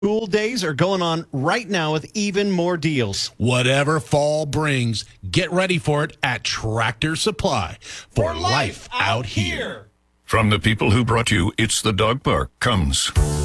School days are going on right now with even more deals. Whatever fall brings, get ready for it at Tractor Supply for life out here. From the people who brought you It's the Dog Park comes